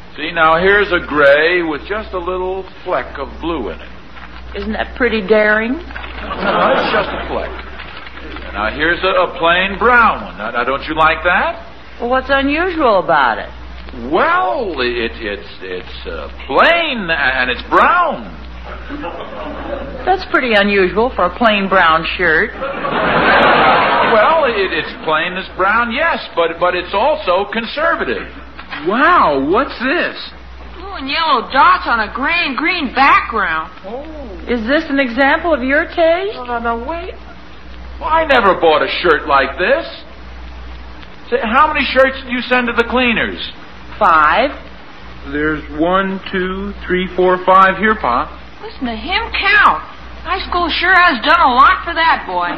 See, now here's a gray with just a little fleck of blue in it. Isn't that pretty daring? No, it's just a fleck. And now here's a plain brown one. Now, don't you like that? Well, what's unusual about it? Well, it's plain and it's brown. That's pretty unusual for a plain brown shirt. Well, it's plain as brown, yes, but it's also conservative. Wow, what's this? Blue and yellow dots on a gray and green background. Oh. Is this an example of your taste? No, wait. Well, I never bought a shirt like this. Say, how many shirts did you send to the cleaners? 5. There's 1, 2, 3, 4, 5 here, Pa. Listen to him count. High school sure has done a lot for that boy.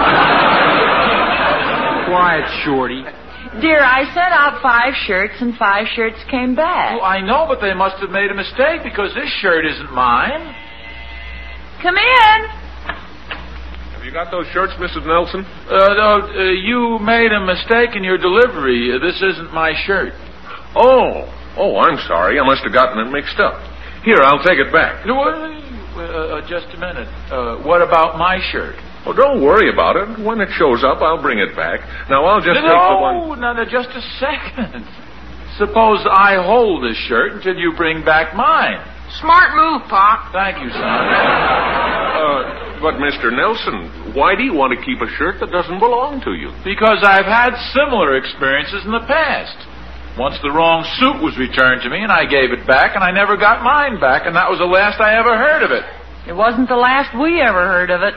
Quiet, Shorty. Dear, I sent out 5 shirts and 5 shirts came back. Well, I know, but they must have made a mistake because this shirt isn't mine. Come in. Have you got those shirts, Mrs. Nelson? You made a mistake in your delivery. This isn't my shirt. Oh, I'm sorry. I must have gotten it mixed up. Here, I'll take it back. Just a minute. What about my shirt? Oh, don't worry about it. When it shows up, I'll bring it back. Now, I'll just take the one... No, just a second. Suppose I hold this shirt until you bring back mine. Smart move, Pop. Thank you, son. But, Mr. Nelson, why do you want to keep a shirt that doesn't belong to you? Because I've had similar experiences in the past. Once the wrong suit was returned to me, and I gave it back, and I never got mine back, and that was the last I ever heard of it. It wasn't the last we ever heard of it.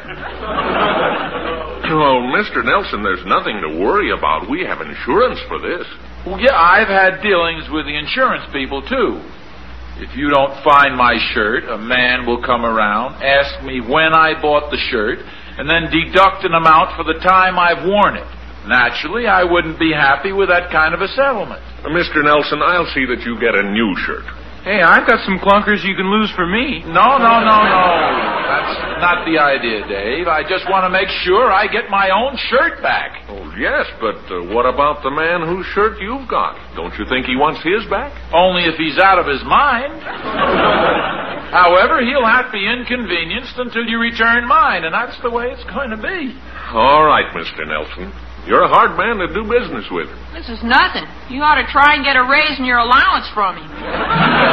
Oh, Mr. Nelson, there's nothing to worry about. We have insurance for this. Well, yeah, I've had dealings with the insurance people, too. If you don't find my shirt, a man will come around, ask me when I bought the shirt, and then deduct an amount for the time I've worn it. Naturally, I wouldn't be happy with that kind of a settlement. Mr. Nelson, I'll see that you get a new shirt. Hey, I've got some clunkers you can lose for me. No. That's not the idea, Dave. I just want to make sure I get my own shirt back. Oh, yes, but what about the man whose shirt you've got? Don't you think he wants his back? Only if he's out of his mind. However, he'll have to be inconvenienced until you return mine, and that's the way it's going to be. All right, Mr. Nelson. You're a hard man to do business with. This is nothing. You ought to try and get a raise in your allowance from him.